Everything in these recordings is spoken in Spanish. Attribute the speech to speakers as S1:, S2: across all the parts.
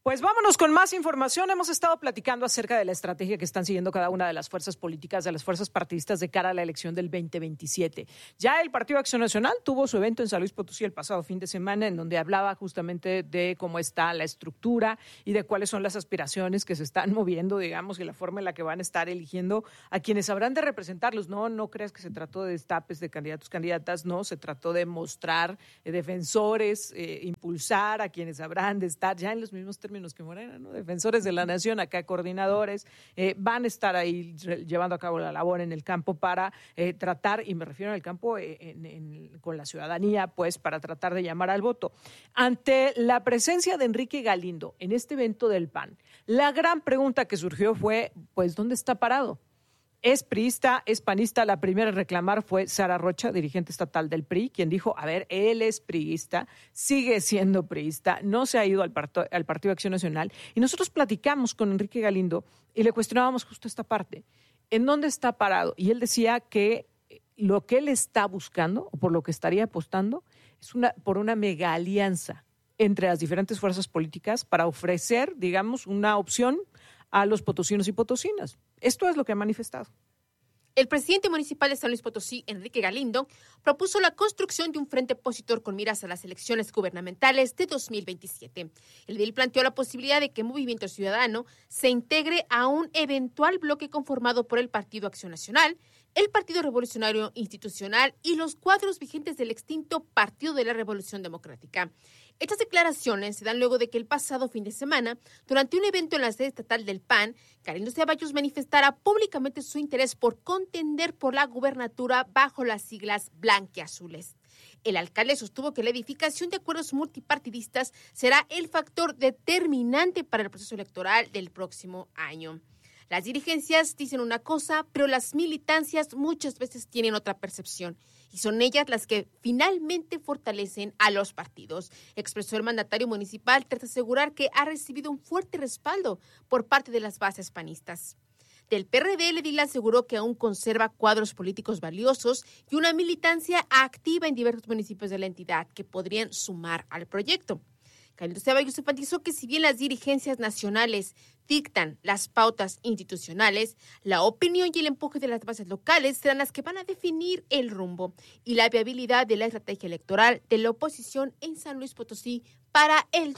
S1: Pues vámonos con más información. Hemos estado platicando acerca de la estrategia que están siguiendo cada una de las fuerzas políticas, de las fuerzas partidistas de cara a la elección del 2027. Ya el Partido Acción Nacional tuvo su evento en San Luis Potosí el pasado fin de semana, en donde hablaba justamente de cómo está la estructura y de cuáles son las aspiraciones que se están moviendo, digamos, y la forma en la que van a estar eligiendo a quienes habrán de representarlos. No creas que se trató de destapes de candidatos, candidatas, no, se trató de mostrar defensores, impulsar a quienes habrán de estar ya en los mismos términos que Morena, ¿no? Defensores de la nación, acá coordinadores, van a estar ahí llevando a cabo la labor en el campo para tratar, y me refiero al campo con la ciudadanía, pues para tratar de llamar al voto. Ante la presencia de Enrique Galindo en este evento del PAN, la gran pregunta que surgió fue, pues, ¿dónde está parado? Es priista, es panista. La primera en reclamar fue Sara Rocha, dirigente estatal del PRI, quien dijo, a ver, él es priista, sigue siendo priista, no se ha ido al Partido Acción Nacional. Y nosotros platicamos con Enrique Galindo y le cuestionábamos justo esta parte. ¿En dónde está parado? Y él decía que lo que él está buscando, o por lo que estaría apostando, es por una mega alianza entre las diferentes fuerzas políticas para ofrecer, digamos, una opción a los potosinos y potosinas. Esto es lo que ha manifestado.
S2: El presidente municipal de San Luis Potosí, Enrique Galindo, propuso la construcción de un frente opositor con miras a las elecciones gubernamentales de 2027. El edil planteó la posibilidad de que Movimiento Ciudadano se integre a un eventual bloque conformado por el Partido Acción Nacional, el Partido Revolucionario Institucional y los cuadros vigentes del extinto Partido de la Revolución Democrática. Estas declaraciones se dan luego de que el pasado fin de semana, durante un evento en la sede estatal del PAN, Galindo Ceballos manifestara públicamente su interés por contender por la gubernatura bajo las siglas blanquiazules. El alcalde sostuvo que la edificación de acuerdos multipartidistas será el factor determinante para el proceso electoral del próximo año. Las dirigencias dicen una cosa, pero las militancias muchas veces tienen otra percepción. Y son ellas las que finalmente fortalecen a los partidos. Expresó el mandatario municipal tras asegurar que ha recibido un fuerte respaldo por parte de las bases panistas. Del PRD, el edil aseguró que aún conserva cuadros políticos valiosos y una militancia activa en diversos municipios de la entidad que podrían sumar al proyecto. Galindo Ceballos enfatizó que si bien las dirigencias nacionales dictan las pautas institucionales, la opinión y el empuje de las bases locales serán las que van a definir el rumbo y la viabilidad de la estrategia electoral de la oposición en San Luis Potosí para el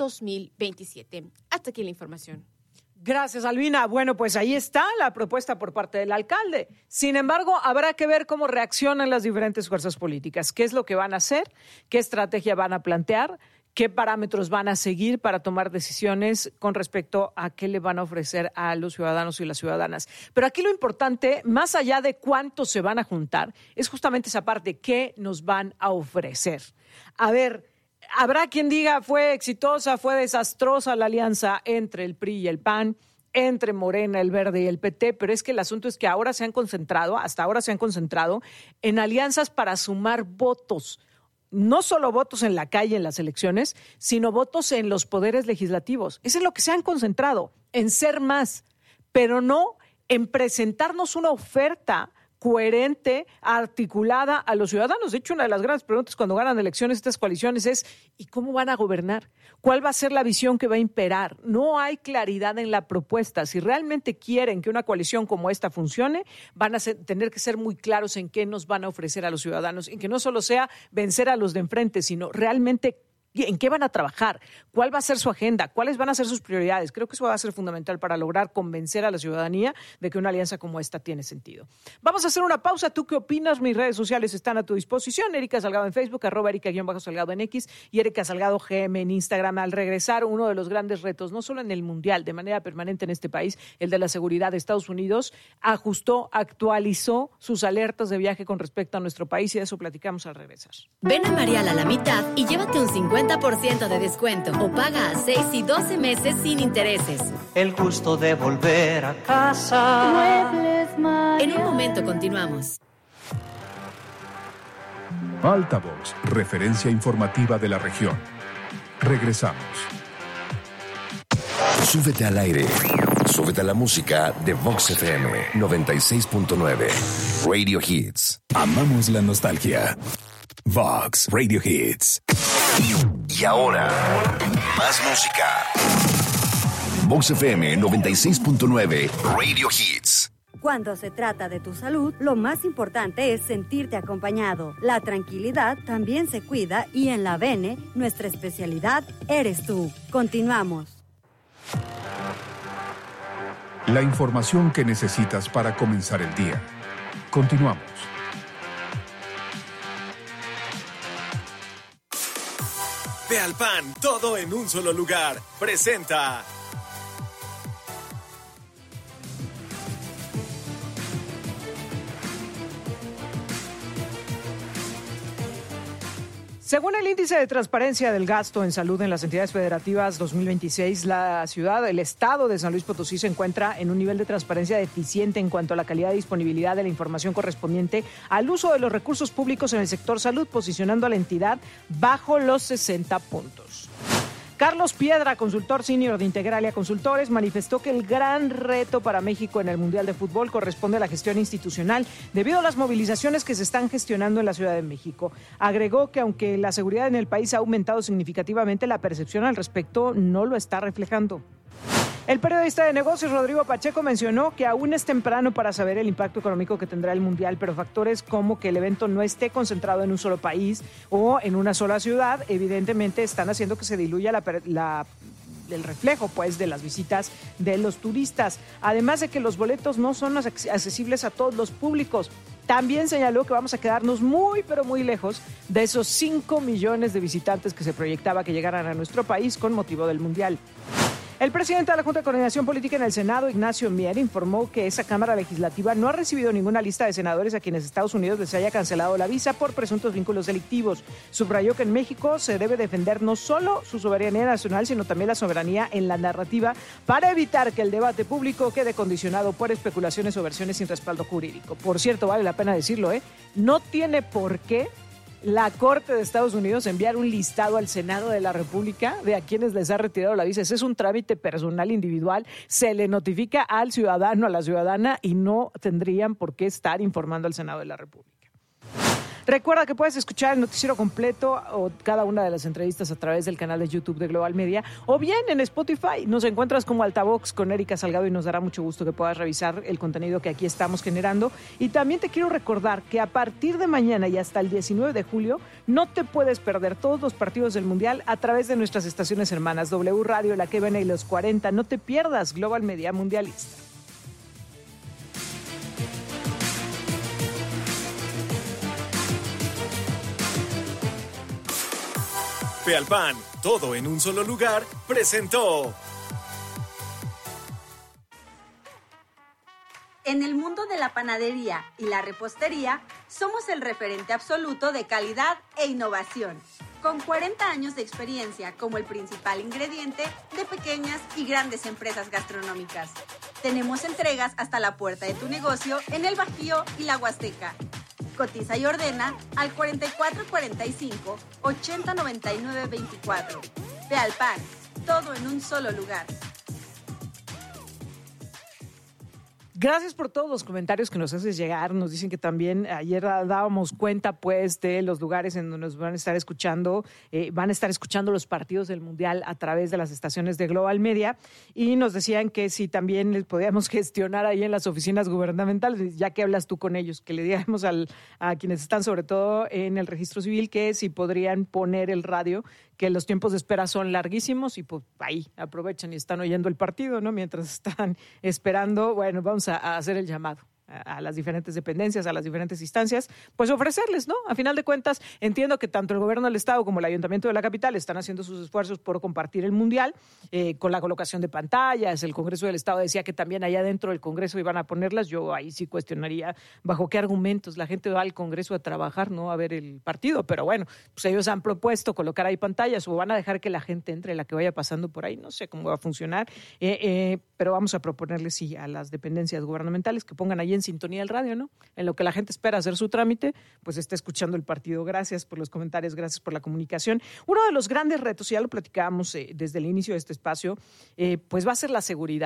S2: 2027. Hasta aquí la información.
S1: Gracias, Albina. Bueno, pues ahí está la propuesta por parte del alcalde. Sin embargo, habrá que ver cómo reaccionan las diferentes fuerzas políticas, qué es lo que van a hacer, qué estrategia van a plantear, qué parámetros van a seguir para tomar decisiones con respecto a qué le van a ofrecer a los ciudadanos y las ciudadanas. Pero aquí lo importante, más allá de cuántos se van a juntar, es justamente esa parte, qué nos van a ofrecer. A ver, habrá quien diga fue exitosa, fue desastrosa la alianza entre el PRI y el PAN, entre Morena, el Verde y el PT, pero es que el asunto es que hasta ahora se han concentrado en alianzas para sumar votos. No solo votos en la calle en las elecciones, sino votos en los poderes legislativos. Eso es lo que se han concentrado, en ser más, pero no en presentarnos una oferta coherente, articulada a los ciudadanos. De hecho, una de las grandes preguntas cuando ganan elecciones estas coaliciones es ¿y cómo van a gobernar? ¿Cuál va a ser la visión que va a imperar? No hay claridad en la propuesta. Si realmente quieren que una coalición como esta funcione, van a tener que ser muy claros en qué nos van a ofrecer a los ciudadanos, en que no solo sea vencer a los de enfrente, sino realmente ¿en qué van a trabajar? ¿Cuál va a ser su agenda? ¿Cuáles van a ser sus prioridades? Creo que eso va a ser fundamental para lograr convencer a la ciudadanía de que una alianza como esta tiene sentido. Vamos a hacer una pausa. ¿Tú qué opinas? Mis redes sociales están a tu disposición. Erika Salgado en Facebook, @Erika_Salgado en X y Erika Salgado GM en Instagram. Al regresar, uno de los grandes retos, no solo en el mundial, de manera permanente en este país, el de la seguridad de Estados Unidos, actualizó sus alertas de viaje con respecto a nuestro país y de eso platicamos al regresar.
S3: Ven a Mariala a la mitad y llévate un 50% de descuento o paga a 6 y 12 meses sin intereses.
S4: El gusto de volver a casa.
S5: Muebles Mariala.
S3: En un momento continuamos.
S6: Altavoz, referencia informativa de la región. Regresamos.
S7: Súbete al aire. Súbete a la música de Vox FM 96.9. Radio Hits.
S6: Amamos la nostalgia. Vox Radio Hits.
S7: Y ahora, más música. Vox FM 96.9 Radio Hits.
S5: Cuando se trata de tu salud, lo más importante es sentirte acompañado. La tranquilidad también se cuida y en la Bene, nuestra especialidad eres tú. Continuamos.
S6: La información que necesitas para comenzar el día. Continuamos.
S8: Pealpan, todo en un solo lugar. Presenta.
S1: Según el índice de transparencia del gasto en salud en las entidades federativas 2026, el estado de San Luis Potosí se encuentra en un nivel de transparencia deficiente en cuanto a la calidad y disponibilidad de la información correspondiente al uso de los recursos públicos en el sector salud, posicionando a la entidad bajo los 60 puntos. Carlos Piedra, consultor senior de Integralia Consultores, manifestó que el gran reto para México en el Mundial de Fútbol corresponde a la gestión institucional debido a las movilizaciones que se están gestionando en la Ciudad de México. Agregó que aunque la seguridad en el país ha aumentado significativamente, la percepción al respecto no lo está reflejando. El periodista de negocios Rodrigo Pacheco mencionó que aún es temprano para saber el impacto económico que tendrá el Mundial, pero factores como que el evento no esté concentrado en un solo país o en una sola ciudad, evidentemente están haciendo que se diluya el reflejo pues de las visitas de los turistas, además de que los boletos no son accesibles a todos los públicos. También señaló que vamos a quedarnos muy pero muy lejos de esos 5 millones de visitantes que se proyectaba que llegaran a nuestro país con motivo del Mundial. El presidente de la Junta de Coordinación Política en el Senado, Ignacio Mier, informó que esa Cámara Legislativa no ha recibido ninguna lista de senadores a quienes Estados Unidos les haya cancelado la visa por presuntos vínculos delictivos. Subrayó que en México se debe defender no solo su soberanía nacional, sino también la soberanía en la narrativa para evitar que el debate público quede condicionado por especulaciones o versiones sin respaldo jurídico. Por cierto, vale la pena decirlo, no tiene por qué la Corte de Estados Unidos enviar un listado al Senado de la República de a quienes les ha retirado la visa. Ese es un trámite personal individual, se le notifica al ciudadano, a la ciudadana, y no tendrían por qué estar informando al Senado de la República. Recuerda que puedes escuchar el noticiero completo o cada una de las entrevistas a través del canal de YouTube de Global Media o bien en Spotify. Nos encuentras como Altavox con Erika Salgado y nos dará mucho gusto que puedas revisar el contenido que aquí estamos generando. Y también te quiero recordar que a partir de mañana y hasta el 19 de julio no te puedes perder todos los partidos del Mundial a través de nuestras estaciones hermanas W Radio, La Que Viene y Los 40. No te pierdas Global Media Mundialista.
S8: Pealpan, todo en un solo lugar, presentó.
S9: En el mundo de la panadería y la repostería, somos el referente absoluto de calidad e innovación. Con 40 años de experiencia como el principal ingrediente de pequeñas y grandes empresas gastronómicas. Tenemos entregas hasta la puerta de tu negocio en el Bajío y la Huasteca. Cotiza y ordena al 4445 8099 24. Pealpan, todo en un solo lugar.
S1: Gracias por todos los comentarios que nos haces llegar. Nos dicen que también ayer dábamos cuenta pues de los lugares en donde nos van a estar escuchando los partidos del Mundial a través de las estaciones de Global Media, y nos decían que si también les podíamos gestionar ahí en las oficinas gubernamentales, ya que hablas tú con ellos, que le digamos a quienes están sobre todo en el registro civil que si podrían poner el radio, que los tiempos de espera son larguísimos y pues ahí aprovechan y están oyendo el partido, ¿no? Mientras están esperando, bueno, vamos a hacer el llamado a las diferentes dependencias, a las diferentes instancias, pues ofrecerles, ¿no? A final de cuentas, entiendo que tanto el gobierno del estado como el ayuntamiento de la capital están haciendo sus esfuerzos por compartir el Mundial, con la colocación de pantallas. El Congreso del Estado decía que también allá dentro del Congreso iban a ponerlas. Yo ahí sí cuestionaría bajo qué argumentos la gente va al Congreso a trabajar, no a ver el partido, pero bueno, pues ellos han propuesto colocar ahí pantallas o van a dejar que la gente entre, la que vaya pasando por ahí, no sé cómo va a funcionar, pero vamos a proponerles sí a las dependencias gubernamentales que pongan ahí en sintonía el radio, ¿no? En lo que la gente espera hacer su trámite, pues está escuchando el partido. Gracias por los comentarios, gracias por la comunicación. Uno de los grandes retos, y ya lo platicábamos desde el inicio de este espacio, pues va a ser la seguridad.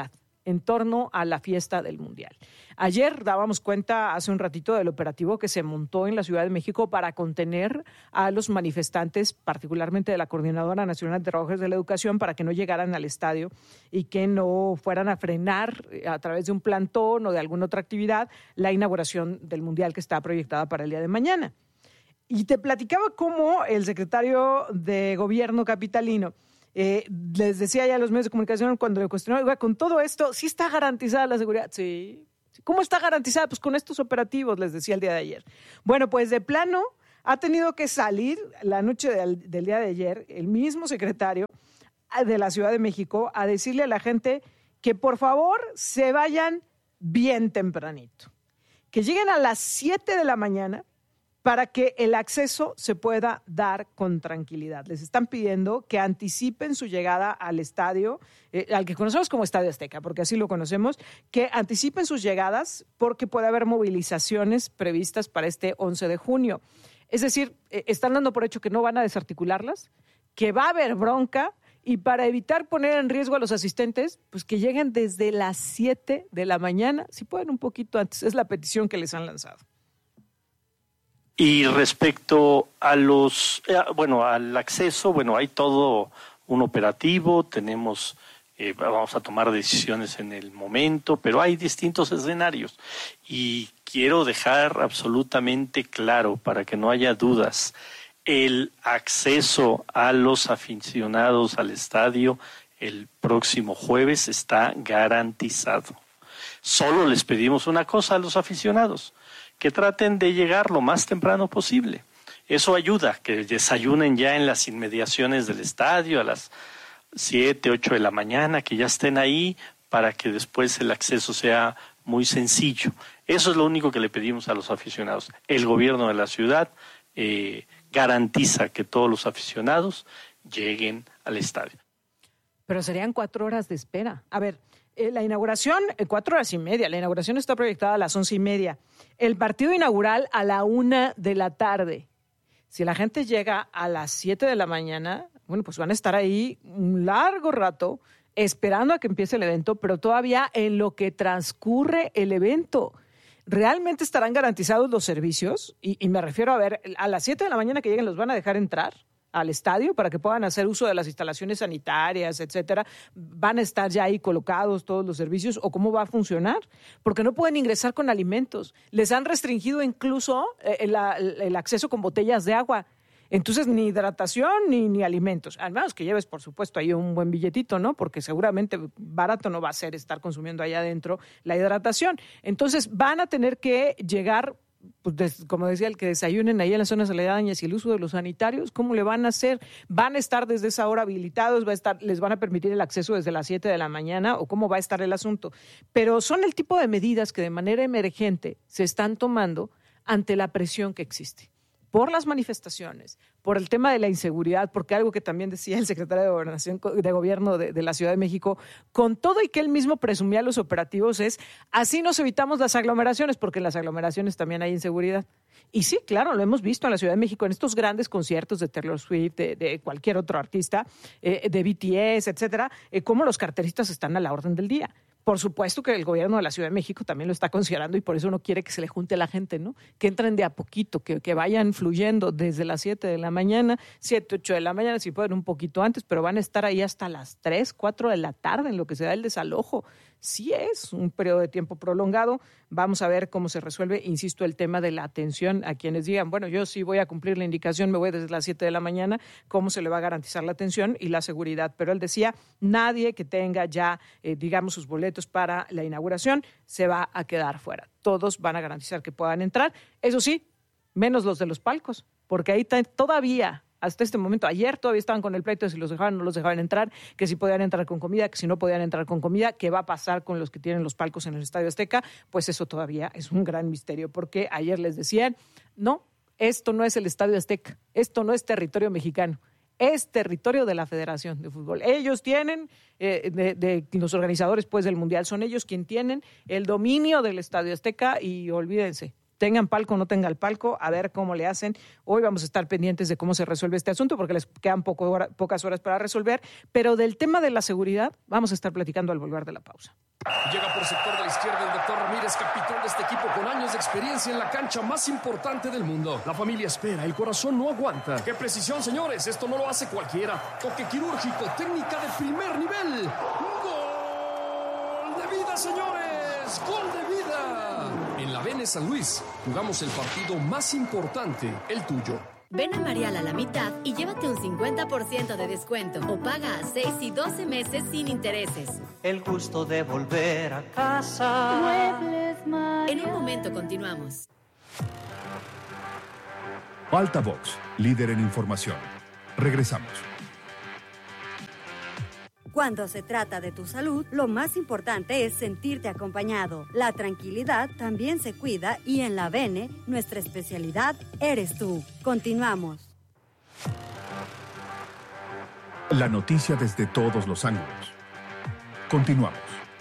S1: en torno a la fiesta del Mundial. Ayer dábamos cuenta hace un ratito del operativo que se montó en la Ciudad de México para contener a los manifestantes, particularmente de la Coordinadora Nacional de Trabajadores de la Educación, para que no llegaran al estadio y que no fueran a frenar a través de un plantón o de alguna otra actividad la inauguración del Mundial que está proyectada para el día de mañana. Y te platicaba cómo el secretario de Gobierno capitalino les decía ya a los medios de comunicación cuando le cuestionaron, oiga, con todo esto, ¿sí está garantizada la seguridad? Sí. ¿Cómo está garantizada? Pues con estos operativos, les decía el día de ayer. Bueno, pues de plano ha tenido que salir la noche del día de ayer el mismo secretario de la Ciudad de México a decirle a la gente que por favor se vayan bien tempranito, que lleguen a las 7 de la mañana para que el acceso se pueda dar con tranquilidad. Les están pidiendo que anticipen su llegada al estadio, al que conocemos como Estadio Azteca, porque así lo conocemos, que anticipen sus llegadas porque puede haber movilizaciones previstas para este 11 de junio. Es decir, están dando por hecho que no van a desarticularlas, que va a haber bronca, y para evitar poner en riesgo a los asistentes, pues que lleguen desde las 7 de la mañana, si pueden un poquito antes, es la petición que les han lanzado.
S10: Y respecto a al acceso, hay todo un operativo, vamos a tomar decisiones en el momento, pero hay distintos escenarios. Y quiero dejar absolutamente claro, para que no haya dudas, el acceso a los aficionados al estadio el próximo jueves está garantizado. Solo les pedimos una cosa a los aficionados, que traten de llegar lo más temprano posible. Eso ayuda, que desayunen ya en las inmediaciones del estadio a las 7, 8 de la mañana, que ya estén ahí para que después el acceso sea muy sencillo. Eso es lo único que le pedimos a los aficionados. El gobierno de la ciudad garantiza que todos los aficionados lleguen al estadio.
S1: Pero serían 4 horas de espera. A ver, la inauguración, 4 horas y media. La inauguración está proyectada a las 11:30. El partido inaugural a la 1 de la tarde. Si la gente llega a las 7 de la mañana, pues van a estar ahí un largo rato esperando a que empiece el evento, pero todavía en lo que transcurre el evento. ¿Realmente estarán garantizados los servicios? Y me refiero a las 7 de la mañana que lleguen, ¿los van a dejar entrar al estadio para que puedan hacer uso de las instalaciones sanitarias, etcétera? ¿Van a estar ya ahí colocados todos los servicios o cómo va a funcionar? Porque no pueden ingresar con alimentos. Les han restringido incluso el acceso con botellas de agua. Entonces, ni hidratación ni alimentos. Al menos que lleves, por supuesto, ahí un buen billetito, ¿no? Porque seguramente barato no va a ser estar consumiendo allá adentro la hidratación. Entonces, van a tener que llegar, pues, como decía, el que desayunen ahí en las zonas aledañas y el uso de los sanitarios. ¿Cómo le van a hacer? ¿Van a estar desde esa hora habilitados? ¿Les van a permitir el acceso desde las 7 de la mañana? ¿O cómo va a estar el asunto? Pero son el tipo de medidas que de manera emergente se están tomando ante la presión que existe por las manifestaciones, por el tema de la inseguridad, porque algo que también decía el secretario de Gobierno de la Ciudad de México, con todo y que él mismo presumía los operativos, es así nos evitamos las aglomeraciones, porque en las aglomeraciones también hay inseguridad. Y sí, claro, lo hemos visto en la Ciudad de México, en estos grandes conciertos de Taylor Swift, de cualquier otro artista, de BTS, etcétera, cómo los carteristas están a la orden del día. Por supuesto que el gobierno de la Ciudad de México también lo está considerando y por eso no quiere que se le junte la gente, ¿no? Que entren de a poquito, que vayan fluyendo desde las 7 de la mañana, 7, 8 de la mañana, si pueden un poquito antes, pero van a estar ahí hasta las 3, 4 de la tarde en lo que se da el desalojo. Sí es un periodo de tiempo prolongado. Vamos a ver cómo se resuelve, insisto, el tema de la atención a quienes digan, bueno, yo sí voy a cumplir la indicación, me voy desde las 7 de la mañana, cómo se le va a garantizar la atención y la seguridad. Pero él decía, nadie que tenga ya, digamos, sus boletos para la inauguración se va a quedar fuera. Todos van a garantizar que puedan entrar. Eso sí, menos los de los palcos, porque ahí todavía, hasta este momento, ayer todavía estaban con el pleito de si los dejaban o no los dejaban entrar, que si podían entrar con comida, que si no podían entrar con comida, qué va a pasar con los que tienen los palcos en el Estadio Azteca, pues eso todavía es un gran misterio, porque ayer les decían, no, esto no es el Estadio Azteca, esto no es territorio mexicano, es territorio de la Federación de Fútbol. Ellos tienen, de los organizadores pues del Mundial, son ellos quienes tienen el dominio del Estadio Azteca y olvídense, tengan palco o no tengan palco, a ver cómo le hacen. Hoy vamos a estar pendientes de cómo se resuelve este asunto porque les quedan pocas horas para resolver, pero del tema de la seguridad vamos a estar platicando al volver de la pausa.
S11: Llega por sector de la izquierda el doctor Ramírez, capitán de este equipo con años de experiencia en la cancha más importante del mundo. La familia espera, el corazón no aguanta. ¡Qué precisión, señores! Esto no lo hace cualquiera. Toque quirúrgico, técnica de primer nivel. ¡Gol de vida, señores! ¡Gol de vida! En la Vene San Luis jugamos el partido más importante, el tuyo.
S3: Ven a Marial a la mitad y llévate un 50% de descuento o paga a 6 y 12 meses sin intereses.
S4: El gusto de volver a casa.
S3: Muebles Marial. En un momento continuamos.
S6: Altavox, líder en información. Regresamos.
S5: Cuando se trata de tu salud, lo más importante es sentirte acompañado. La tranquilidad también se cuida y en la Vene, nuestra especialidad eres tú. Continuamos.
S6: La noticia desde todos los ángulos. Continuamos.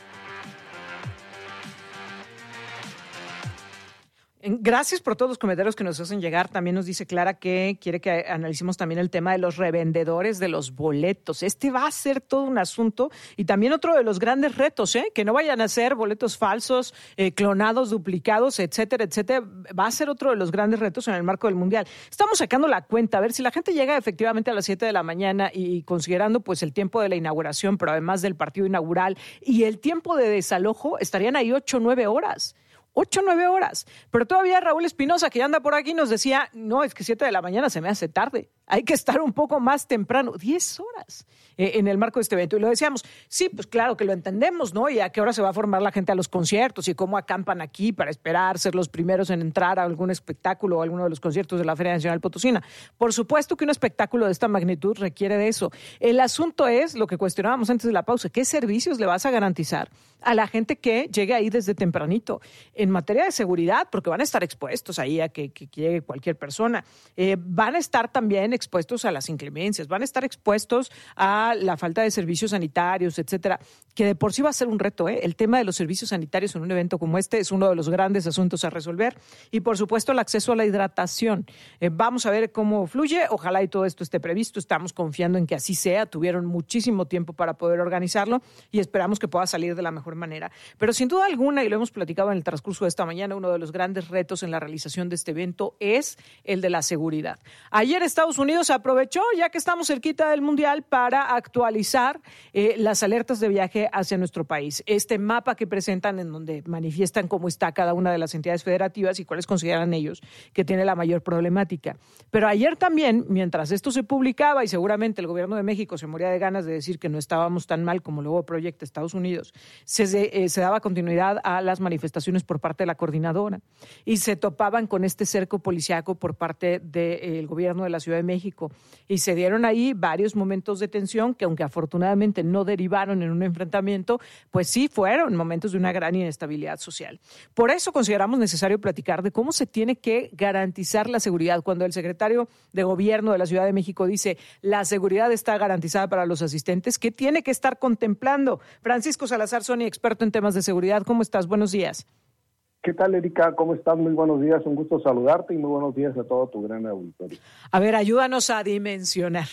S1: Gracias por todos los comentarios que nos hacen llegar. También nos dice Clara que quiere que analicemos también el tema de los revendedores de los boletos. Este va a ser todo un asunto y también otro de los grandes retos, que no vayan a ser boletos falsos, clonados, duplicados, etcétera, etcétera. Va a ser otro de los grandes retos en el marco del Mundial. Estamos sacando la cuenta, a ver si la gente llega efectivamente a las 7 de la mañana y considerando pues el tiempo de la inauguración, pero además del partido inaugural y el tiempo de desalojo, estarían ahí 8 o 9 horas. 8 o 9 horas. Pero todavía Raúl Espinosa, que ya anda por aquí, nos decía, no, es que 7 de la mañana se me hace tarde. Hay que estar un poco más temprano. 10 horas en el marco de este evento. Y lo decíamos, sí, pues claro que lo entendemos, ¿no? Y a qué hora se va a formar la gente a los conciertos y cómo acampan aquí para esperar ser los primeros en entrar a algún espectáculo o alguno de los conciertos de la Feria Nacional Potosina. Por supuesto que un espectáculo de esta magnitud requiere de eso. El asunto es, lo que cuestionábamos antes de la pausa, ¿qué servicios le vas a garantizar a la gente que llegue ahí desde tempranito? En materia de seguridad, porque van a estar expuestos ahí a que llegue cualquier persona. Van a estar también expuestos a las inclemencias, van a estar expuestos a la falta de servicios sanitarios, etcétera, que de por sí va a ser un reto. El tema de los servicios sanitarios en un evento como este es uno de los grandes asuntos a resolver. Y, por supuesto, el acceso a la hidratación. Vamos a ver cómo fluye. Ojalá y todo esto esté previsto. Estamos confiando en que así sea. Tuvieron muchísimo tiempo para poder organizarlo y esperamos que pueda salir de la mejor manera. Pero, sin duda alguna, y lo hemos platicado en el transcurso de esta mañana, uno de los grandes retos en la realización de este evento es el de la seguridad. Ayer Estados Unidos aprovechó, ya que estamos cerquita del Mundial, para actualizar las alertas de viaje hacia nuestro país. Este mapa que presentan en donde manifiestan cómo está cada una de las entidades federativas y cuáles consideran ellos que tiene la mayor problemática. Pero ayer también, mientras esto se publicaba y seguramente el gobierno de México se moría de ganas de decir que no estábamos tan mal como luego proyecta Estados Unidos, se daba continuidad a las manifestaciones por parte de la coordinadora y se topaban con este cerco policíaco por parte del gobierno de la Ciudad de México y se dieron ahí varios momentos de tensión que, aunque afortunadamente no derivaron en un enfrentamiento, pues sí fueron momentos de una gran inestabilidad social. Por eso consideramos necesario platicar de cómo se tiene que garantizar la seguridad. Cuando el secretario de Gobierno de la Ciudad de México dice la seguridad está garantizada para los asistentes, ¿qué tiene que estar contemplando? Francisco Salazar Sony, experto en temas de seguridad. ¿Cómo estás? Buenos días.
S12: ¿Qué tal, Erika? ¿Cómo estás? Muy buenos días, un gusto saludarte y muy buenos días a todo tu gran auditorio.
S1: A ver, ayúdanos a dimensionar.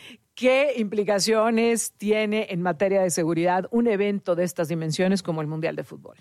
S1: ¿Qué implicaciones tiene en materia de seguridad un evento de estas dimensiones como el Mundial de Fútbol?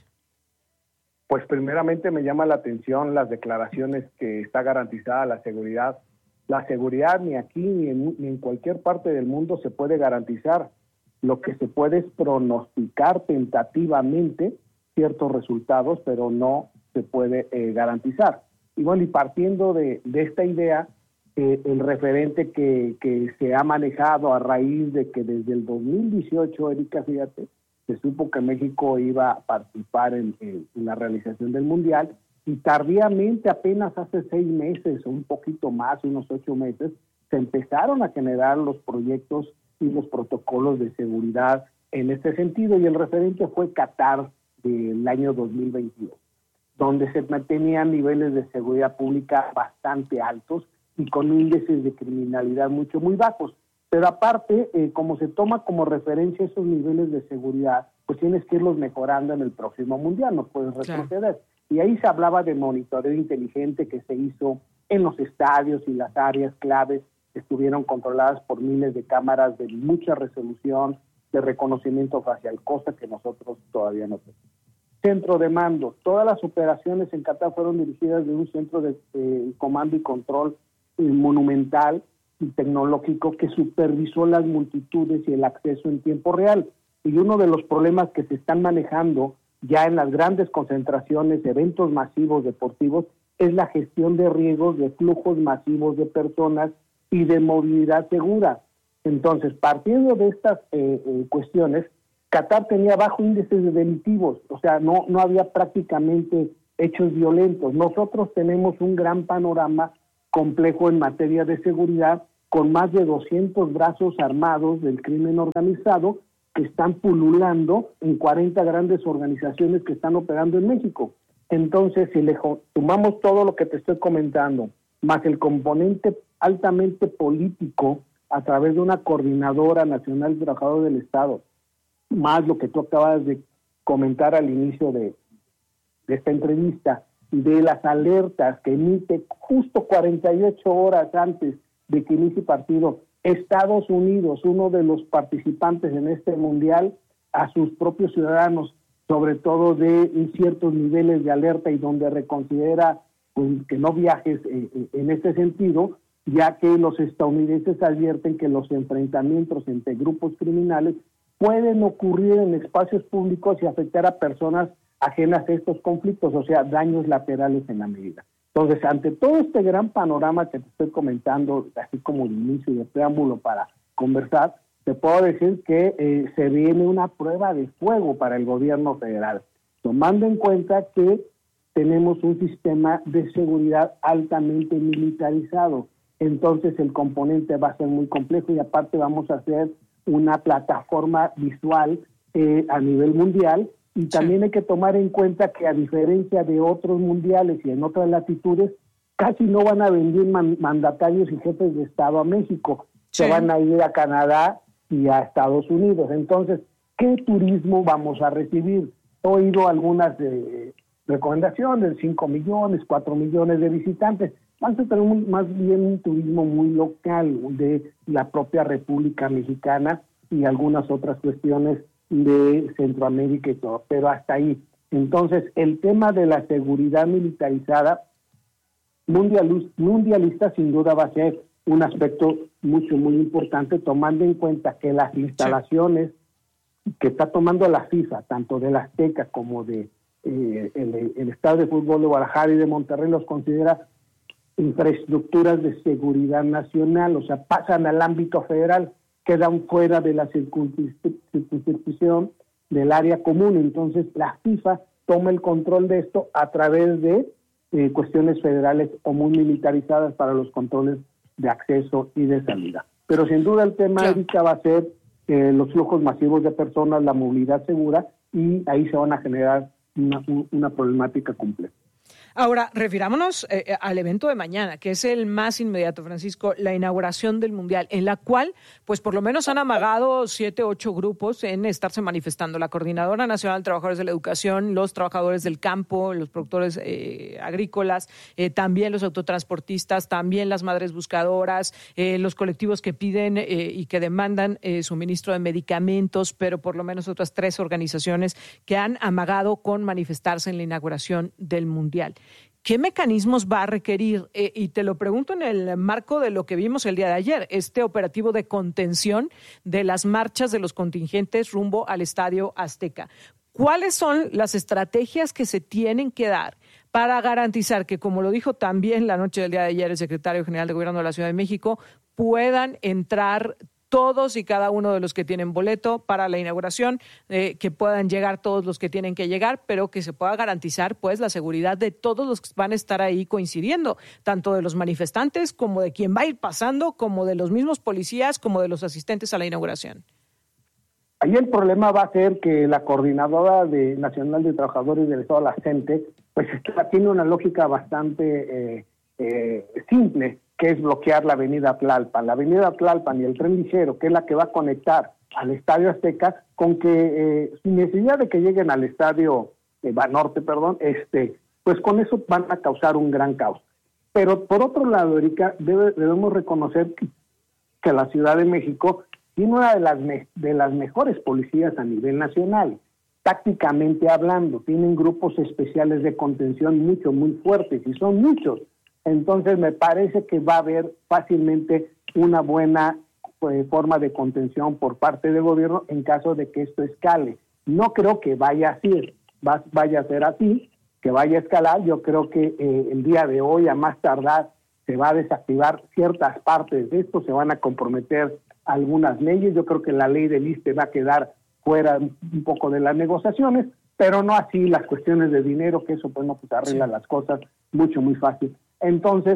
S12: Pues primeramente me llama la atención las declaraciones que está garantizada la seguridad. La seguridad ni aquí ni en cualquier parte del mundo se puede garantizar. Lo que se puede es pronosticar tentativamente ciertos resultados, pero no se puede garantizar. Y bueno, y partiendo de esta idea, el referente que se ha manejado a raíz de que desde el 2018, Erika, fíjate, se supo que México iba a participar en la realización del Mundial, y tardíamente, apenas hace 6 meses o un poquito más, unos 8 meses, se empezaron a generar los proyectos y los protocolos de seguridad en este sentido, y el referente fue Qatar del año 2022, donde se mantenían niveles de seguridad pública bastante altos y con índices de criminalidad muy bajos. Pero aparte, como se toma como referencia esos niveles de seguridad, pues tienes que irlos mejorando en el próximo Mundial, no puedes retroceder. Claro. Y ahí se hablaba de monitoreo inteligente que se hizo en los estadios y las áreas claves estuvieron controladas por miles de cámaras de mucha resolución, de reconocimiento facial, cosa que nosotros todavía no tenemos. Centro de mando. Todas las operaciones en Qatar fueron dirigidas de un centro de comando y control monumental y tecnológico que supervisó las multitudes y el acceso en tiempo real. Y uno de los problemas que se están manejando ya en las grandes concentraciones, eventos masivos deportivos, es la gestión de riesgos, de flujos masivos de personas y de movilidad segura. Entonces, partiendo de estas cuestiones, Qatar tenía bajo índices de delictivos, o sea, no había prácticamente hechos violentos. Nosotros tenemos un gran panorama complejo en materia de seguridad, con más de 200 brazos armados del crimen organizado que están pululando en 40 grandes organizaciones que están operando en México. Entonces, si le sumamos todo lo que te estoy comentando, más el componente altamente político a través de una coordinadora nacional de trabajadores del Estado, más lo que tú acabas de comentar al inicio de esta entrevista, de las alertas que emite justo 48 horas antes de que inicie el partido, Estados Unidos, uno de los participantes en este mundial, a sus propios ciudadanos, sobre todo de ciertos niveles de alerta y donde reconsidera pues, que no viajes en este sentido, ya que los estadounidenses advierten que los enfrentamientos entre grupos criminales pueden ocurrir en espacios públicos y afectar a personas ajenas a estos conflictos, o sea, daños laterales en la medida. Entonces, ante todo este gran panorama que te estoy comentando, así como el inicio y el preámbulo para conversar, te puedo decir que se viene una prueba de fuego para el gobierno federal, tomando en cuenta que tenemos un sistema de seguridad altamente militarizado. Entonces, el componente va a ser muy complejo y aparte vamos a hacer una plataforma visual a nivel mundial. Y también hay que tomar en cuenta que a diferencia de otros mundiales y en otras latitudes, casi no van a venir mandatarios y jefes de Estado a México. Se van a ir a Canadá y a Estados Unidos. Entonces, ¿qué turismo vamos a recibir? He oído algunas recomendaciones, 5 millones, 4 millones de visitantes. Vamos a tener más bien un turismo muy local de la propia República Mexicana y algunas otras cuestiones de Centroamérica y todo, pero hasta ahí. Entonces, el tema de la seguridad militarizada mundialista sin duda va a ser un aspecto muy importante, tomando en cuenta que las instalaciones que está tomando la FIFA, tanto de la Azteca como de el Estadio de Fútbol de Guadalajara y de Monterrey, los considera infraestructuras de seguridad nacional, o sea, pasan al ámbito federal, quedan fuera de la circunscripción del área común. Entonces la FIFA toma el control de esto a través de cuestiones federales o muy militarizadas para los controles de acceso y de salida. Pero sin duda el tema, Erika, va a ser los flujos masivos de personas, la movilidad segura, y ahí se van a generar una problemática compleja.
S1: Ahora, refirámonos al evento de mañana, que es el más inmediato, Francisco, la inauguración del Mundial, en la cual, pues por lo menos han amagado 7, 8 grupos en estarse manifestando. La Coordinadora Nacional de Trabajadores de la Educación, los trabajadores del campo, los productores agrícolas, también los autotransportistas, también las madres buscadoras, los colectivos que piden y que demandan suministro de medicamentos, pero por lo menos otras 3 organizaciones que han amagado con manifestarse en la inauguración del Mundial. ¿Qué mecanismos va a requerir? Y te lo pregunto en el marco de lo que vimos el día de ayer, este operativo de contención de las marchas de los contingentes rumbo al Estadio Azteca. ¿Cuáles son las estrategias que se tienen que dar para garantizar que, como lo dijo también la noche del día de ayer el secretario general de Gobierno de la Ciudad de México, puedan entrar todos y cada uno de los que tienen boleto para la inauguración, que puedan llegar todos los que tienen que llegar, pero que se pueda garantizar pues la seguridad de todos los que van a estar ahí coincidiendo, tanto de los manifestantes como de quien va a ir pasando, como de los mismos policías, como de los asistentes a la inauguración?
S12: Ahí el problema va a ser que la Coordinadora Nacional de Trabajadores del Estado, la CENTE, pues tiene una lógica bastante simple, que es bloquear la avenida Tlalpan. La avenida Tlalpan y el tren ligero, que es la que va a conectar al Estadio Azteca, con que sin necesidad de que lleguen al Estadio Banorte, pues con eso van a causar un gran caos. Pero por otro lado, Erika, debemos reconocer que la Ciudad de México tiene una de las mejores policías a nivel nacional. Tácticamente hablando, tienen grupos especiales de contención muy fuertes, y son muchos. Entonces me parece que va a haber fácilmente una buena forma de contención por parte del gobierno en caso de que esto escale. No creo que vaya a ser así, que vaya a escalar. Yo creo que el día de hoy, a más tardar, se va a desactivar ciertas partes de esto, se van a comprometer algunas leyes. Yo creo que la ley del ISSSTE va a quedar fuera un poco de las negociaciones, pero no así las cuestiones de dinero, que eso arregla las cosas muy fácil. Entonces,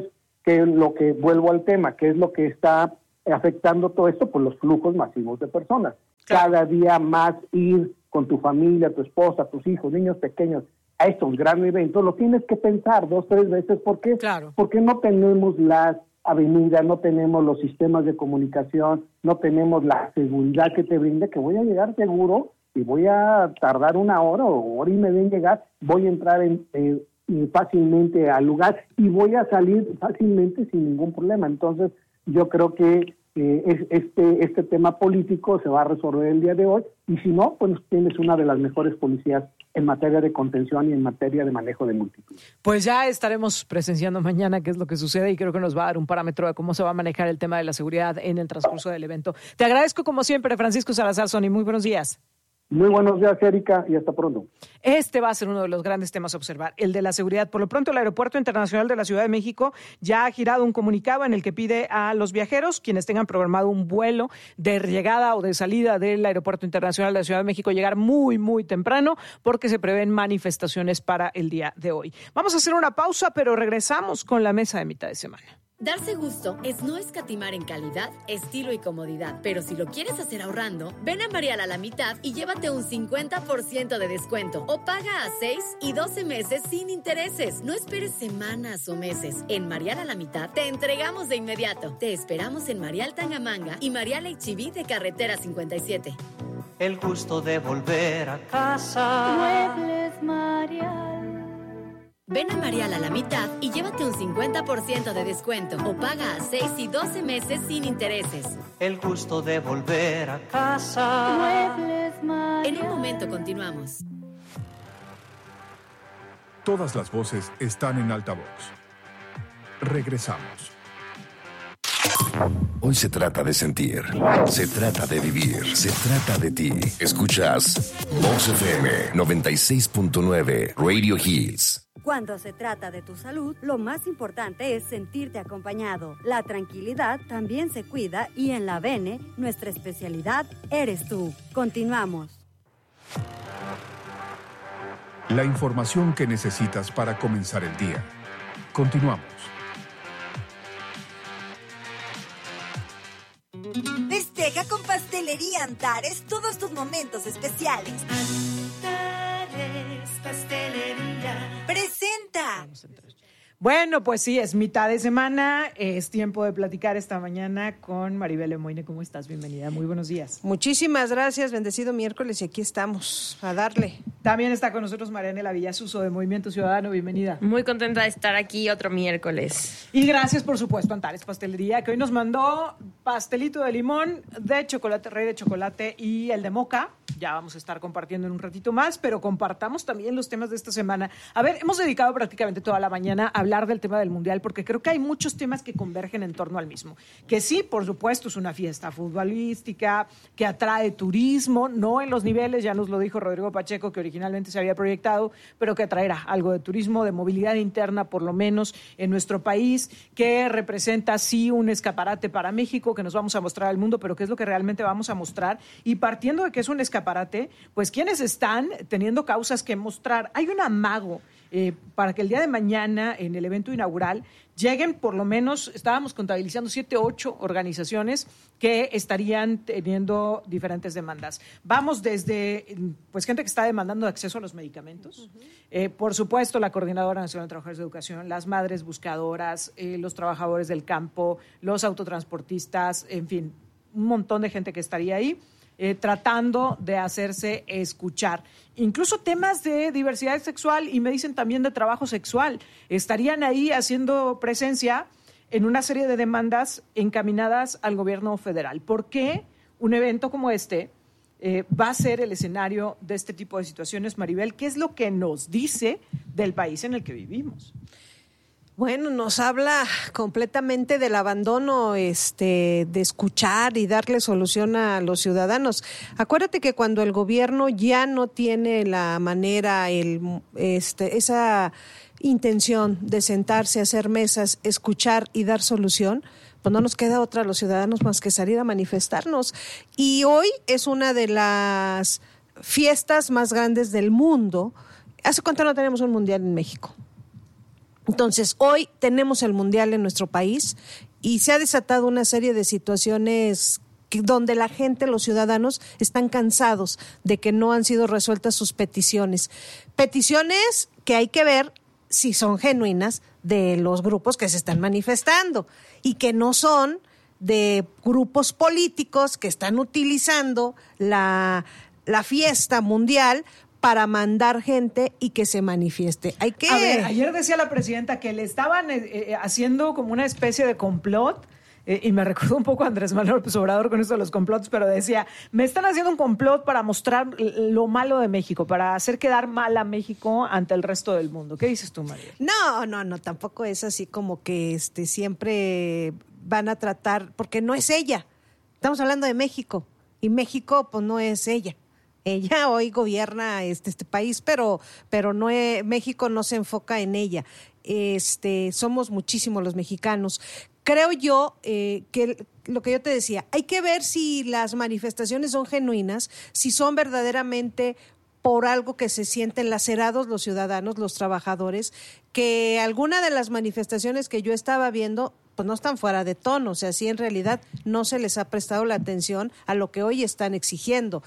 S12: vuelvo al tema, ¿qué es lo que está afectando todo esto? Pues los flujos masivos de personas. Claro. Cada día más ir con tu familia, tu esposa, tus hijos, niños pequeños, a estos grandes eventos, lo tienes que pensar 2-3 veces. ¿Por qué?
S1: Claro.
S12: Porque no tenemos las avenidas, no tenemos los sistemas de comunicación, no tenemos la seguridad que te brinda, que voy a llegar seguro y voy a tardar 1 hora o hora y media en llegar, voy a entrar fácilmente al lugar y voy a salir fácilmente sin ningún problema. Entonces, yo creo que este tema político se va a resolver el día de hoy, y si no, pues tienes una de las mejores policías en materia de contención y en materia de manejo de multitud.
S1: Pues ya estaremos presenciando mañana qué es lo que sucede, y creo que nos va a dar un parámetro de cómo se va a manejar el tema de la seguridad en el transcurso del evento. Te agradezco como siempre, Francisco Salazar Sony. Muy buenos días.
S12: Muy buenos días, Erika, y hasta pronto.
S1: Este va a ser uno de los grandes temas a observar, el de la seguridad. Por lo pronto, el Aeropuerto Internacional de la Ciudad de México ya ha girado un comunicado en el que pide a los viajeros, quienes tengan programado un vuelo de llegada o de salida del Aeropuerto Internacional de la Ciudad de México, llegar muy temprano, porque se prevén manifestaciones para el día de hoy. Vamos a hacer una pausa, pero regresamos con la mesa de mitad de semana.
S3: Darse gusto es no escatimar en calidad, estilo y comodidad. Pero si lo quieres hacer ahorrando, ven a Marial a la mitad y llévate un 50% de descuento. O paga a 6 y 12 meses sin intereses. No esperes semanas o meses. En Marial a la mitad te entregamos de inmediato. Te esperamos en Marial Tangamanga y Marial H-E-B de Carretera 57.
S4: El gusto de volver a casa.
S13: Muebles Marial.
S3: Ven a Marial a la mitad y llévate un 50% de descuento o paga a 6 y 12 meses sin intereses.
S4: El gusto de volver a casa.
S13: Muebles Marial.
S3: En un momento continuamos.
S6: Todas las voces están en altavoz. Regresamos.
S7: Hoy se trata de sentir, se trata de vivir, se trata de ti. Escuchas Vox FM 96.9 Radio Hits.
S5: Cuando se trata de tu salud, lo más importante es sentirte acompañado. La tranquilidad también se cuida, y en la Bene, nuestra especialidad eres tú. Continuamos.
S6: La información que necesitas para comenzar el día. Continuamos.
S14: Festeja con Pastelería Antares todos tus momentos especiales.
S13: Antares Pastelería
S14: presenta.
S1: Bueno, pues sí, es mitad de semana, es tiempo de platicar esta mañana con Maribel Lemoine. ¿Cómo estás? Bienvenida, muy buenos días.
S15: Muchísimas gracias, bendecido miércoles, y aquí estamos, a darle.
S1: También está con nosotros Marianela Villasuso de Movimiento Ciudadano, bienvenida.
S16: Muy contenta de estar aquí otro miércoles.
S1: Y gracias, por supuesto, a Antares Pastelería, que hoy nos mandó pastelito de limón, de chocolate, rey de chocolate, y el de moca. Ya vamos a estar compartiendo en un ratito más, pero compartamos también los temas de esta semana. A ver, hemos dedicado prácticamente toda la mañana a hablar del tema del Mundial, porque creo que hay muchos temas que convergen en torno al mismo. Que sí, por supuesto, es una fiesta futbolística, que atrae turismo, no en los niveles, ya nos lo dijo Rodrigo Pacheco, que originalmente se había proyectado, pero que atraerá algo de turismo, de movilidad interna, por lo menos en nuestro país, que representa sí un escaparate para México, que nos vamos a mostrar al mundo, pero ¿qué es lo que realmente vamos a mostrar? Y partiendo de que es un escaparate, pues ¿quiénes están teniendo causas que mostrar? Hay un amago para que el día de mañana, en el evento inaugural, lleguen por lo menos, estábamos contabilizando 7, 8 organizaciones que estarían teniendo diferentes demandas. Vamos desde pues gente que está demandando acceso a los medicamentos, por supuesto la Coordinadora Nacional de Trabajadores de Educación, las madres buscadoras, los trabajadores del campo, los autotransportistas, en fin, un montón de gente que estaría ahí. Tratando de hacerse escuchar. Incluso temas de diversidad sexual y me dicen también de trabajo sexual. Estarían ahí haciendo presencia en una serie de demandas encaminadas al gobierno federal. ¿Por qué un evento como este va a ser el escenario de este tipo de situaciones, Maribel? ¿Qué es lo que nos dice del país en el que vivimos?
S15: Bueno, nos habla completamente del abandono de escuchar y darle solución a los ciudadanos. Acuérdate que cuando el gobierno ya no tiene la manera, esa intención de sentarse, hacer mesas, escuchar y dar solución, pues no nos queda otra a los ciudadanos más que salir a manifestarnos. Y hoy es una de las fiestas más grandes del mundo. ¿Hace cuánto no tenemos un mundial en México? Entonces, hoy tenemos el Mundial en nuestro país y se ha desatado una serie de situaciones donde la gente, los ciudadanos, están cansados de que no han sido resueltas sus peticiones. Peticiones que hay que ver si son genuinas de los grupos que se están manifestando y que no son de grupos políticos que están utilizando la fiesta mundial para mandar gente y que se manifieste. Hay que...
S1: A ver, ayer decía la presidenta que le estaban haciendo como una especie de complot, y me recordó un poco a Andrés Manuel López Obrador con esto de los complots, pero decía, me están haciendo un complot para mostrar lo malo de México, para hacer quedar mal a México ante el resto del mundo. ¿Qué dices tú, María?
S15: No, tampoco es así como que siempre van a tratar, porque no es ella. Estamos hablando de México, y México pues no es ella. Ella hoy gobierna este país, pero no México no se enfoca en ella. Somos muchísimos los mexicanos. Creo yo que lo que yo te decía, hay que ver si las manifestaciones son genuinas, si son verdaderamente por algo que se sienten lacerados los ciudadanos, los trabajadores, que alguna de las manifestaciones que yo estaba viendo pues no están fuera de tono, o sea, sí en realidad no se les ha prestado la atención a lo que hoy están exigiendo.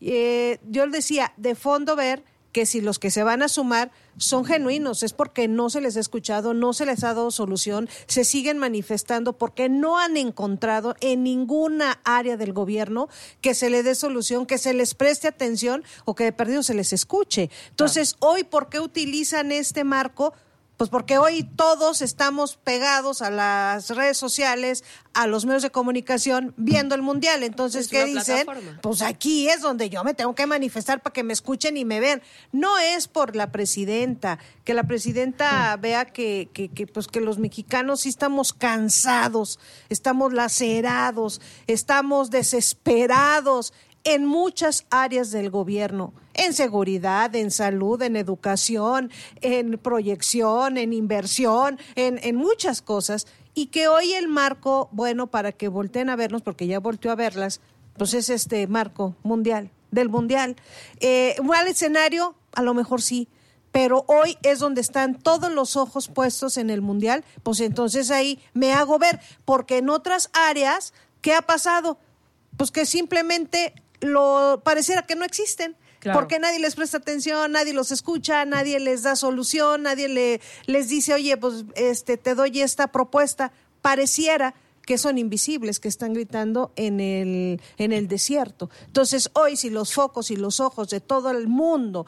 S15: Yo decía, de fondo ver que si los que se van a sumar son genuinos, es porque no se les ha escuchado, no se les ha dado solución, se siguen manifestando porque no han encontrado en ninguna área del gobierno que se les dé solución, que se les preste atención o que de perdido se les escuche. Entonces, hoy, ¿por qué utilizan este marco? Pues porque hoy todos estamos pegados a las redes sociales, a los medios de comunicación, viendo el Mundial. Entonces, ¿qué dicen? Pues aquí es donde yo me tengo que manifestar para que me escuchen y me vean. No es por la presidenta, que la presidenta vea que los mexicanos sí estamos cansados, estamos lacerados, estamos desesperados en muchas áreas del gobierno, en seguridad, en salud, en educación, en proyección, en inversión, en muchas cosas, y que hoy el marco, bueno, para que volteen a vernos, porque ya volteó a verlas, pues es este marco mundial, del mundial. ¿Un mal escenario? A lo mejor sí, pero hoy es donde están todos los ojos puestos en el mundial, pues entonces ahí me hago ver, porque en otras áreas, ¿qué ha pasado? Pues que simplemente pareciera que no existen, claro, porque nadie les presta atención, nadie los escucha, nadie les da solución, nadie les dice, oye, pues te doy esta propuesta. Pareciera que son invisibles, que están gritando en el desierto. Entonces, hoy si los focos y los ojos de todo el mundo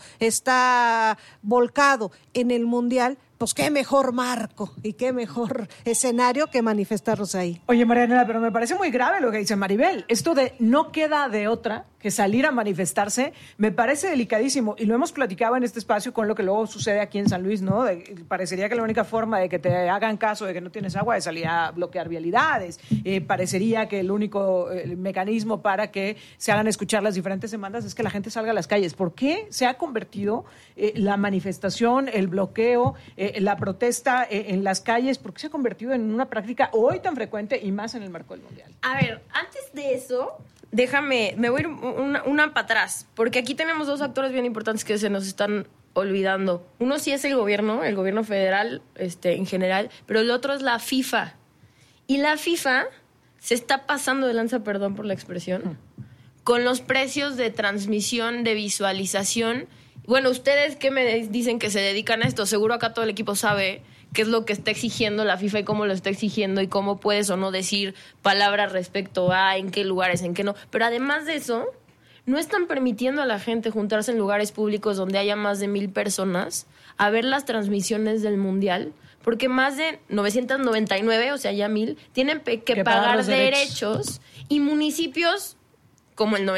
S15: está volcado en el Mundial, pues qué mejor marco y qué mejor escenario que manifestarlos ahí.
S1: Oye, Marianela, pero me parece muy grave lo que dice Maribel. Esto de no queda de otra que salir a manifestarse me parece delicadísimo y lo hemos platicado en este espacio con lo que luego sucede aquí en San Luis, ¿no? Parecería que la única forma de que te hagan caso de que no tienes agua es salir a bloquear vialidades. Parecería que el único mecanismo para que se hagan escuchar las diferentes demandas es que la gente salga a las calles. ¿Por qué se ha convertido la manifestación, el bloqueo, la protesta en las calles? ¿Por qué se ha convertido en una práctica hoy tan frecuente y más en el marco del Mundial?
S16: A ver, antes de eso, me voy a ir una para atrás, porque aquí tenemos dos actores bien importantes que se nos están
S17: olvidando. Uno sí es el gobierno federal en general, pero el otro es la FIFA. Y la FIFA se está pasando de lanza, perdón por la expresión, con los precios de transmisión, de visualización. Bueno, ustedes que me dicen que se dedican a esto, seguro acá todo el equipo sabe qué es lo que está exigiendo la FIFA y cómo lo está exigiendo y cómo puedes o no decir palabras respecto a en qué lugares, en qué no. Pero además de eso, no están permitiendo a la gente juntarse en lugares públicos donde haya más de 1,000 personas a ver las transmisiones del Mundial, porque más de 999, o sea, ya 1,000, tienen que pagar derechos y municipios, como el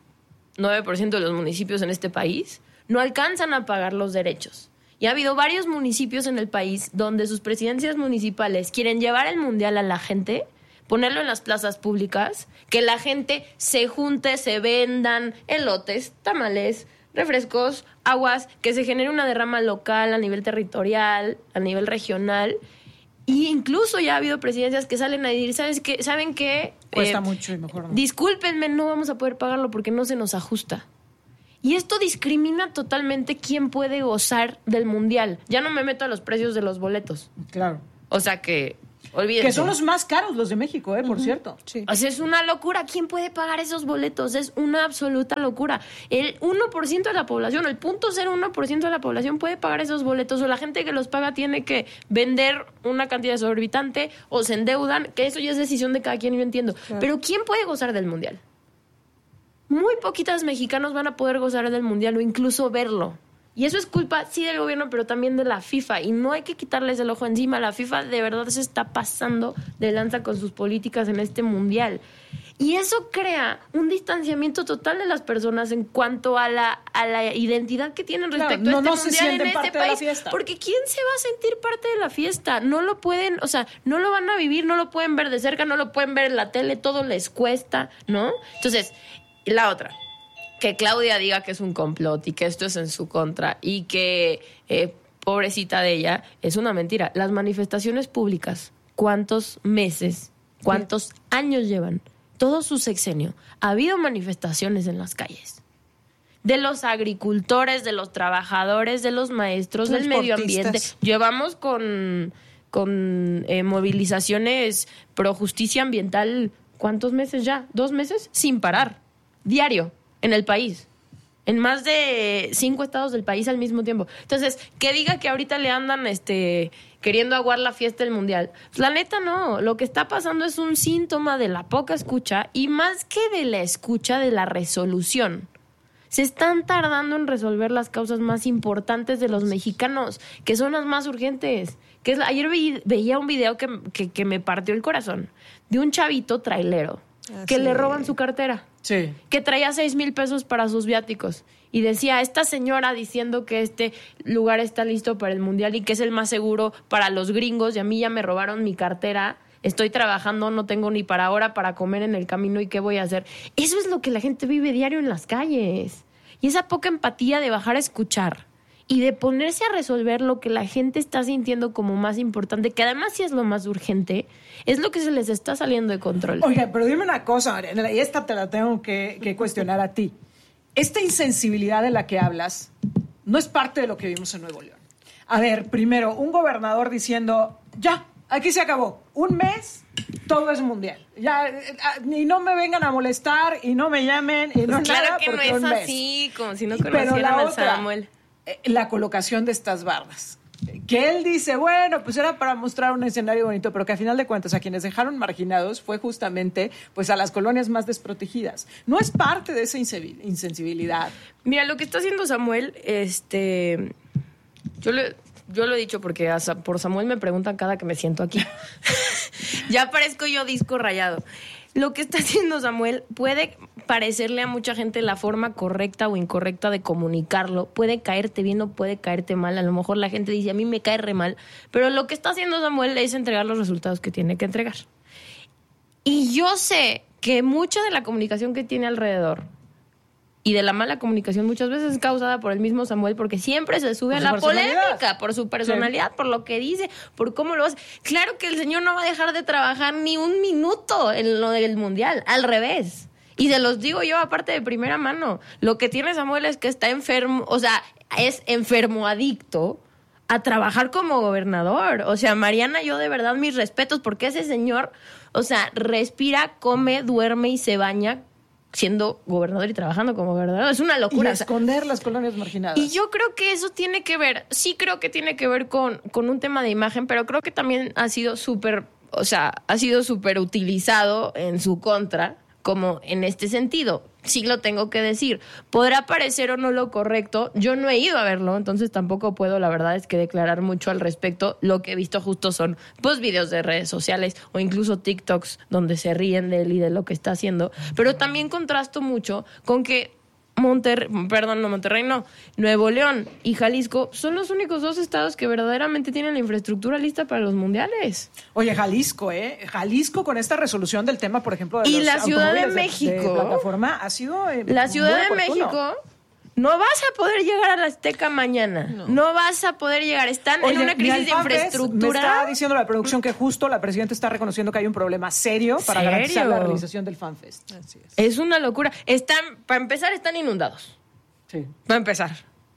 S17: 99% de los municipios en este país, no alcanzan a pagar los derechos. Y ha habido varios municipios en el país donde sus presidencias municipales quieren llevar el Mundial a la gente, ponerlo en las plazas públicas, que la gente se junte, se vendan elotes, tamales, refrescos, aguas, que se genere una derrama local a nivel territorial, a nivel regional. Y incluso ya ha habido presidencias que salen a decir, ¿saben qué?
S1: Cuesta mucho y mejor no.
S17: Discúlpenme, no vamos a poder pagarlo porque no se nos ajusta. Y esto discrimina totalmente quién puede gozar del Mundial. Ya no me meto a los precios de los boletos.
S1: Claro.
S17: O sea que, olvídense.
S1: Que son los más caros los de México, por cierto.
S17: Sí. O sea, es una locura. ¿Quién puede pagar esos boletos? Es una absoluta locura. El 1% de la población, el 0.01% de la población puede pagar esos boletos, o la gente que los paga tiene que vender una cantidad exorbitante o se endeudan, que eso ya es decisión de cada quien, yo entiendo. Claro. Pero ¿quién puede gozar del Mundial? Muy poquitos mexicanos van a poder gozar del Mundial o incluso verlo. Y eso es culpa, sí, del gobierno, pero también de la FIFA. Y no hay que quitarles el ojo encima. La FIFA de verdad se está pasando de lanza con sus políticas en este Mundial. Y eso crea un distanciamiento total de las personas en cuanto a la identidad que tienen respecto a este Mundial en este país. Porque ¿quién se va a sentir parte de la fiesta? No lo pueden, o sea, no lo van a vivir, no lo pueden ver de cerca, no lo pueden ver en la tele, todo les cuesta, ¿no? Entonces, la otra, que Claudia diga que es un complot y que esto es en su contra y que, pobrecita de ella, es una mentira. Las manifestaciones públicas, ¿cuántos meses, cuántos años llevan? Todo su sexenio. Ha habido manifestaciones en las calles. De los agricultores, de los trabajadores, de los maestros, del medio ambiente. Llevamos con movilizaciones pro justicia ambiental, ¿cuántos meses ya? 2 meses sin parar. Diario, en el país, en más de 5 estados del país al mismo tiempo. Entonces, que diga que ahorita le andan queriendo aguar la fiesta del Mundial. Pues, la neta no, lo que está pasando es un síntoma de la poca escucha y más que de la escucha, de la resolución. Se están tardando en resolver las causas más importantes de los mexicanos, que son las más urgentes. Ayer veía un video que me partió el corazón, de un chavito trailero que le roban su cartera.
S1: Sí.
S17: Que traía 6,000 pesos para sus viáticos. Y decía, esta señora diciendo que este lugar está listo para el Mundial y que es el más seguro para los gringos, y a mí ya me robaron mi cartera, estoy trabajando, no tengo ni para ahora para comer en el camino, ¿y qué voy a hacer? Eso es lo que la gente vive diario en las calles. Y esa poca empatía de bajar a escuchar y de ponerse a resolver lo que la gente está sintiendo como más importante, que además sí es lo más urgente, es lo que se les está saliendo de control.
S1: Oiga, pero dime una cosa, Mariana, y esta te la tengo que cuestionar a ti. Esta insensibilidad de la que hablas no es parte de lo que vimos en Nuevo León. A ver, primero, un gobernador diciendo, ya, aquí se acabó, 1 mes, todo es Mundial. Ya, y no me vengan a molestar, y no me llamen, y no
S17: claro
S1: nada,
S17: que no es así, como si no
S1: conocieran
S17: al Samuel.
S1: La colocación de estas bardas. Que él dice, bueno, pues era para mostrar un escenario bonito, pero que a final de cuentas a quienes dejaron marginados fue justamente pues a las colonias más desprotegidas. No es parte de esa insensibilidad.
S17: Mira, lo que está haciendo Samuel, yo lo he dicho porque por Samuel me preguntan cada que me siento aquí. Ya parezco yo disco rayado. Lo que está haciendo Samuel puede parecerle a mucha gente la forma correcta o incorrecta de comunicarlo. Puede caerte bien o puede caerte mal. A lo mejor la gente dice, a mí me cae re mal. Pero lo que está haciendo Samuel es entregar los resultados que tiene que entregar. Y yo sé que mucha de la comunicación que tiene alrededor y de la mala comunicación muchas veces es causada por el mismo Samuel, porque siempre se sube a la polémica, por su personalidad, por lo que dice, por cómo lo hace. Claro que el señor no va a dejar de trabajar ni un minuto en lo del Mundial, al revés. Y se los digo yo aparte de primera mano. Lo que tiene Samuel es que está enfermo, o sea, es enfermo adicto a trabajar como gobernador. O sea, Mariana, yo de verdad mis respetos, porque ese señor, o sea, respira, come, duerme y se baña siendo gobernador y trabajando como gobernador. Es una locura.
S1: Y esconder las colonias marginadas.
S17: Y yo creo que eso tiene que ver, sí creo que tiene que ver con un tema de imagen, pero creo que también ha sido súper utilizado en su contra, como en este sentido. Sí lo tengo que decir. Podrá parecer o no lo correcto. Yo no he ido a verlo, entonces tampoco puedo, la verdad es que declarar mucho al respecto. Lo que he visto justo son pues videos de redes sociales o incluso TikToks donde se ríen de él y de lo que está haciendo. Pero también contrasto mucho con que Nuevo León y Jalisco son los únicos 2 estados que verdaderamente tienen la infraestructura lista para los mundiales.
S1: Oye, Jalisco con esta resolución del tema, por ejemplo, de
S17: y
S1: los
S17: la Ciudad de
S1: México de plataforma ha sido
S17: la Ciudad de México. No vas a poder llegar a la Azteca mañana. No vas a poder llegar. Están en una crisis de infraestructura.
S1: Me está diciendo la producción que justo la presidenta está reconociendo que hay un problema serio para garantizar la realización del FanFest.
S17: Así es una locura. Para empezar, están inundados.
S1: Sí.
S17: Para empezar.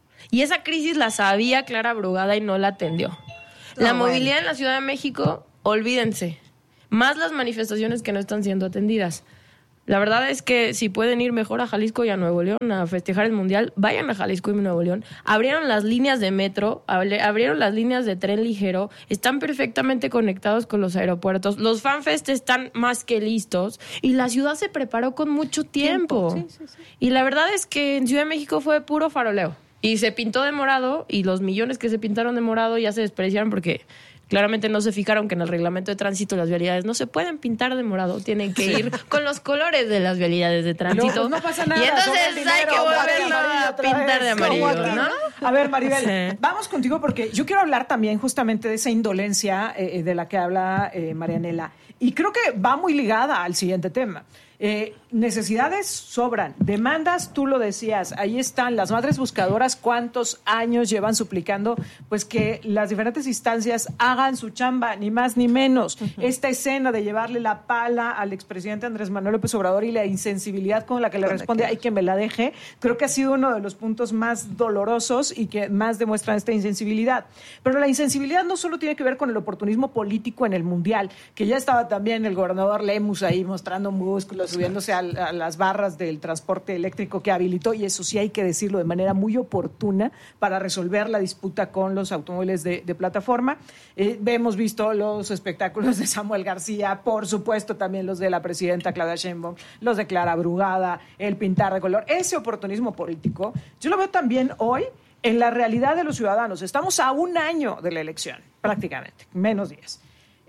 S17: Y esa crisis la sabía Clara Brugada y no la atendió. La movilidad en la Ciudad de México, olvídense. Más las manifestaciones que no están siendo atendidas. La verdad es que si pueden ir mejor a Jalisco y a Nuevo León a festejar el Mundial, vayan a Jalisco y Nuevo León. Abrieron las líneas de metro, abrieron las líneas de tren ligero, están perfectamente conectados con los aeropuertos. Los FanFest están más que listos y la ciudad se preparó con mucho tiempo. Sí. Y la verdad es que en Ciudad de México fue puro faroleo. Y se pintó de morado y los millones que se pintaron de morado ya se desperdiciaron porque claramente no se fijaron que en el reglamento de tránsito las vialidades no se pueden pintar de morado, tienen que ir con los colores de las vialidades de tránsito.
S1: No pasa nada.
S17: Y entonces hay que volverlo a pintar de amarillo, ¿no?
S1: A ver, Maribel, vamos contigo porque yo quiero hablar también justamente de esa indolencia de la que habla Marianela. Y creo que va muy ligada al siguiente tema. Necesidades sobran, demandas, tú lo decías, ahí están las madres buscadoras, cuántos años llevan suplicando pues que las diferentes instancias hagan su chamba, ni más ni menos. Esta escena de llevarle la pala al expresidente Andrés Manuel López Obrador y la insensibilidad con la que le responde, hay que me la deje, creo que ha sido uno de los puntos más dolorosos y que más demuestran esta insensibilidad. Pero la insensibilidad no solo tiene que ver con el oportunismo político en el Mundial, que ya estaba también el gobernador Lemus ahí mostrando músculos, subiéndose a las barras del transporte eléctrico que habilitó, y eso sí hay que decirlo de manera muy oportuna para resolver la disputa con los automóviles de plataforma. Hemos visto los espectáculos de Samuel García, por supuesto también los de la presidenta Claudia Sheinbaum, los de Clara Brugada, el pintar de color. Ese oportunismo político, yo lo veo también hoy en la realidad de los ciudadanos. Estamos a un año de la elección, prácticamente, menos días.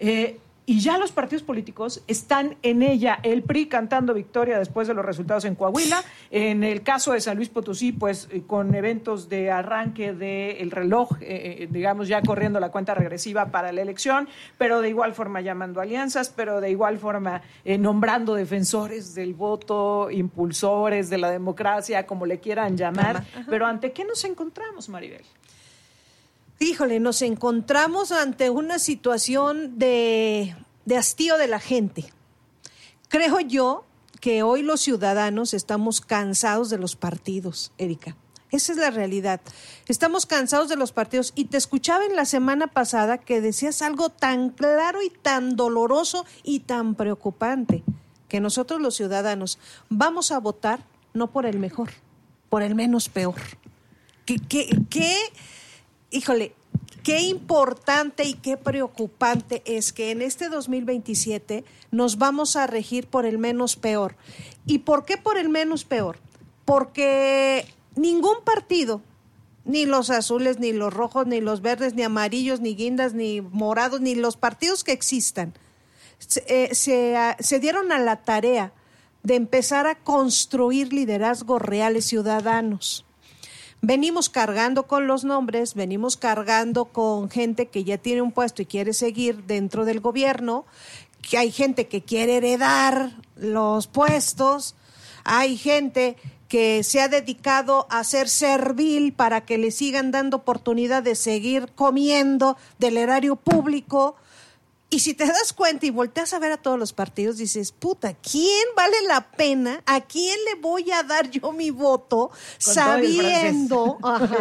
S1: Y ya los partidos políticos están en ella, el PRI cantando victoria después de los resultados en Coahuila, en el caso de San Luis Potosí, pues con eventos de arranque del reloj, digamos ya corriendo la cuenta regresiva para la elección, pero de igual forma llamando alianzas, pero de igual forma nombrando defensores del voto, impulsores de la democracia, como le quieran llamar. Pero ¿ante qué nos encontramos, Maribel?
S15: Híjole, nos encontramos ante una situación de hastío de la gente. Creo yo que hoy los ciudadanos estamos cansados de los partidos, Erika. Esa es la realidad. Estamos cansados de los partidos. Y te escuchaba en la semana pasada que decías algo tan claro y tan doloroso y tan preocupante, que nosotros los ciudadanos vamos a votar no por el mejor, por el menos peor. Híjole, qué importante y qué preocupante es que en este 2027 nos vamos a regir por el menos peor. ¿Y por qué por el menos peor? Porque ningún partido, ni los azules, ni los rojos, ni los verdes, ni amarillos, ni guindas, ni morados, ni los partidos que existan, se dieron a la tarea de empezar a construir liderazgos reales ciudadanos. Venimos cargando con los nombres, venimos cargando con gente que ya tiene un puesto y quiere seguir dentro del gobierno, que hay gente que quiere heredar los puestos, hay gente que se ha dedicado a ser servil para que le sigan dando oportunidad de seguir comiendo del erario público. Y si te das cuenta y volteas a ver a todos los partidos, dices, puta, ¿quién vale la pena? ¿A quién le voy a dar yo mi voto? Sabiendo,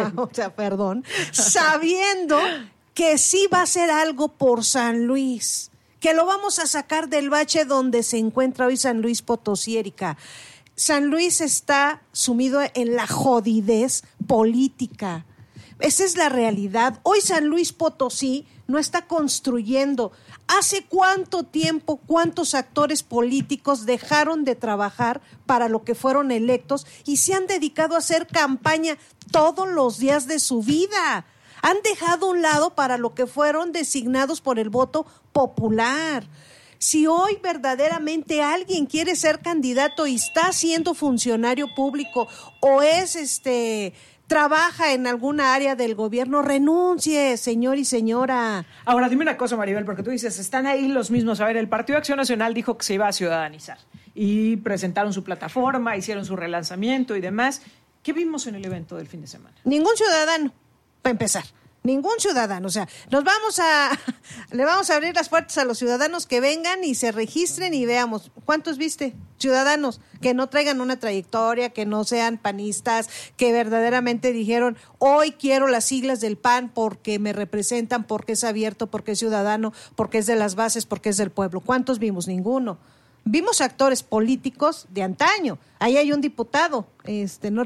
S15: sabiendo que sí va a hacer algo por San Luis, que lo vamos a sacar del bache donde se encuentra hoy San Luis Potosí, Erika. San Luis está sumido en la jodidez política. Esa es la realidad. Hoy San Luis Potosí no está construyendo. ¿Hace cuánto tiempo, cuántos actores políticos dejaron de trabajar para lo que fueron electos y se han dedicado a hacer campaña todos los días de su vida? Han dejado a un lado para lo que fueron designados por el voto popular. Si hoy verdaderamente alguien quiere ser candidato y está siendo funcionario público o es trabaja en alguna área del gobierno, renuncie, señor y señora.
S1: Ahora, dime una cosa, Maribel, porque tú dices, están ahí los mismos. A ver, el Partido Acción Nacional dijo que se iba a ciudadanizar y presentaron su plataforma, hicieron su relanzamiento y demás. ¿Qué vimos en el evento del fin de semana?
S15: Ningún ciudadano, para empezar. Ningún ciudadano, o sea, le vamos a abrir las puertas a los ciudadanos que vengan y se registren y veamos, ¿cuántos viste? Ciudadanos que no traigan una trayectoria, que no sean panistas, que verdaderamente dijeron, hoy quiero las siglas del PAN porque me representan, porque es abierto, porque es ciudadano, porque es de las bases, porque es del pueblo. ¿Cuántos vimos? Ninguno. Vimos actores políticos de antaño. Ahí hay un diputado, no